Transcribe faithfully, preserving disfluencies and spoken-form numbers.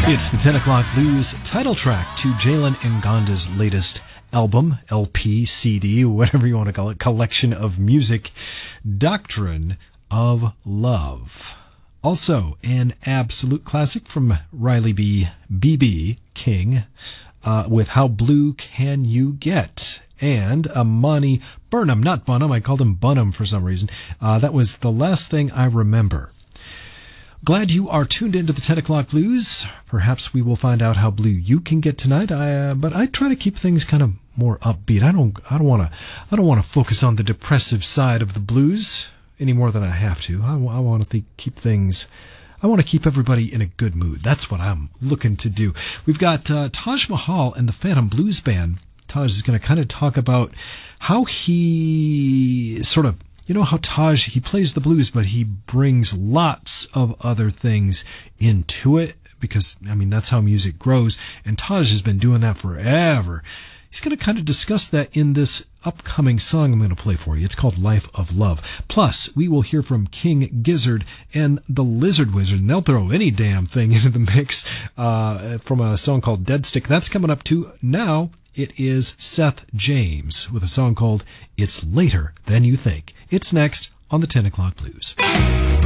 It's the ten o'clock Blues title track to Jalen Ngonda's latest album, L P, C D, whatever you want to call it, collection of music, Doctrine of Love. Also, an absolute classic from Riley B. B B. King uh, with How Blue Can You Get? And Amani Burnham, not Bunham, I called him Bunham for some reason. Uh, that was The Last Thing I Remember. Glad you are tuned into the ten o'clock Blues. Perhaps we will find out how blue you can get tonight. I, uh, but I try to keep things kind of more upbeat. I don't, I don't want to, I don't want to focus on the depressive side of the blues any more than I have to. I, I want to th- keep things. I want to keep everybody in a good mood. That's what I'm looking to do. We've got uh, Taj Mahal and the Phantom Blues Band. Taj is going to kind of talk about how he sort of. You know how Taj, he plays the blues, but he brings lots of other things into it because, I mean, that's how music grows. And Taj has been doing that forever. He's going to kind of discuss that in this upcoming song I'm going to play for you. It's called Life of Love. Plus, we will hear from King Gizzard and the Lizard Wizard, and they'll throw any damn thing into the mix uh, from a song called Dead Stick. That's coming up too. Now it is Seth James with a song called It's Later Than You Think. It's next on the ten o'clock Blues.